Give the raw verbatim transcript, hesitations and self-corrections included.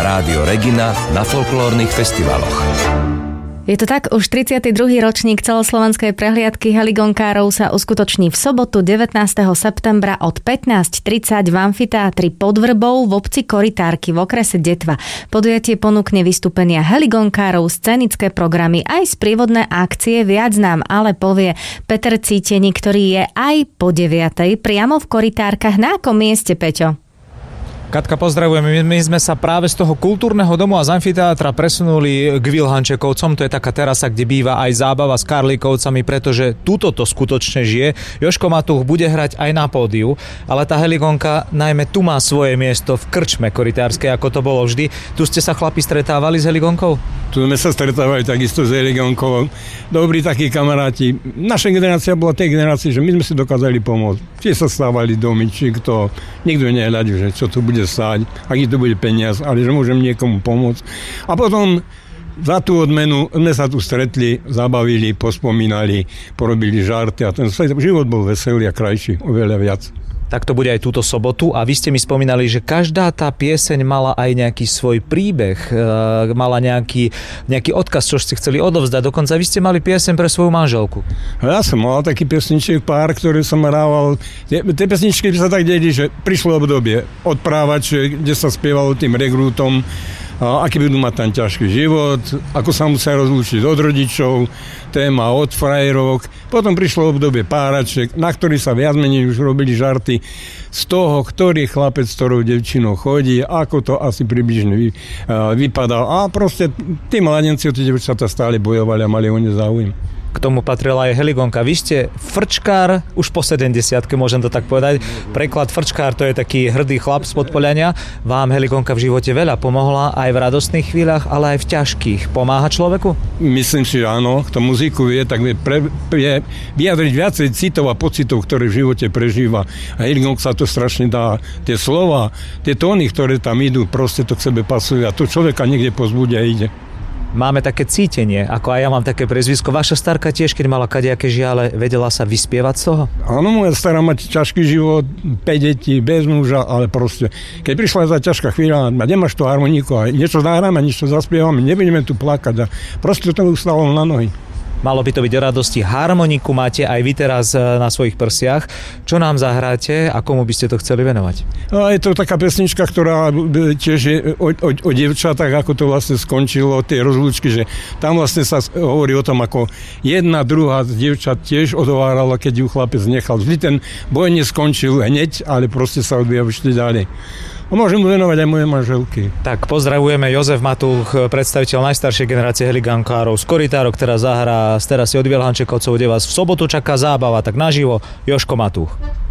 Rádio Regina na folklórnych festivaloch. Je to tak, už tridsiaty druhý ročník celoslovenskej prehliadky heligonkárov sa uskutoční v sobotu devätnásteho septembra od pätnásť tridsať v amfiteátri Pod Vrbou v obci Korytárky v okrese Detva. Podujatie ponúkne vystúpenia heligonkárov, scenické programy aj sprievodné akcie. Viac nám ale povie Peter Cítení, ktorý je aj po deviatej priamo v Korytárkach. Na akom mieste, Peťo? Katka, pozdravujeme. My sme sa práve z toho kultúrneho domu a z amfiteátra presunuli k Vilhančekovcom. To je taká terasa, kde býva aj zábava s Karlíkovcami, pretože túto to skutočne žije. Jožko Matuch bude hrať aj na pódiu, ale tá heligonka najmä tu má svoje miesto v krčme korytárskej, ako to bolo vždy. Tu ste sa chlapi stretávali s heligonkou? Tu sme sa stretávali takisto s heligonkou. Dobrí takí kamaráti. Naša generácia bola tej generácie, že my sme si dokázali pomôcť. Či sa stávali domy, či kto. Nikto nehľadil, že čo tu bude stáť, aký to bude peniaz, ale že môžem niekomu pomôcť. A potom za tú odmenu sme sa tu stretli, zabavili, pospomínali, porobili žarty a ten život bol veselý a krajší, oveľa viac. Tak to bude aj túto sobotu a vy ste mi spomínali, že každá tá pieseň mala aj nejaký svoj príbeh, mala nejaký, nejaký odkaz, čo ste chceli odovzdať. Dokonca vy ste mali pieseň pre svoju manželku. Ja som mal taký piesniček pár, ktorý som hrával. Tie, tie piesničky sa tak deli, že prišlo obdobie odprávač, kde sa spievalo tým regrútom, aký budú mať tam ťažký život, ako sa musia rozlúčiť od rodičov, téma od frajerovok. Potom prišlo obdobie páraček, na ktorý sa viac menej už robili žarty z toho, ktorý chlapec s ktorou devčinou chodí, ako to asi približne vy, uh, vypadá. A proste tí mladenci od tie devčatá stále bojovali a mali o ne záujem. K tomu patrila aj heligonka. Vy ste frčkár, už po sedemdesiatke, môžem to tak povedať. Preklad frčkár, to je taký hrdý chlap z Podpoľania. Vám heligonka v živote veľa pomohla, aj v radostných chvíľach, ale aj v ťažkých. Pomáha človeku? Myslím si, že áno. Kto muziku vie, tak vie, pre, vie vyjadriť viacej citov a pocitov, ktoré v živote prežíva. A heligonka sa to strašne dá. Tie slova, tie tóny, ktoré tam idú, proste to k sebe pasuje a to človeka niekde pozbudia a ide. Máme také cítenie, ako aj ja mám také prezvisko. Vaša starka tiež, keď mala kadejaké žiale, vedela sa vyspievať z toho? Áno, moja stará mať ťažký život, päť detí, bez muža, ale proste, keď prišla za ťažká chvíľa, a nemáš tú harmoniku a niečo zahráme, niečo zaspievame, nebudeme tu plakať a proste to ustalo na nohy. Malo by to byť o radosti. Harmoniku máte aj vy teraz na svojich prsiach. Čo nám zahráte a komu by ste to chceli venovať? No, je to taká pesnička, ktorá tiež je o, o, o dievčatách, ako to vlastne skončilo, tie rozlúčky, že tam vlastne sa hovorí o tom, ako jedna, druhá z dievčat tiež odhovárala, keď ju chlapec nechal. Vždy ten boj neskončil hneď, ale proste sa odvíjal ešte ďalej. A môžem mu venovať aj moje manželky. Tak pozdravujeme Jozef Matuch, predstaviteľ najstaršej generácie heligonkárov z Korytárok, ktorá zahrá z terasy od Vilhančekovcov, kde vás v sobotu čaká zábava, tak naživo Jožko Matuch.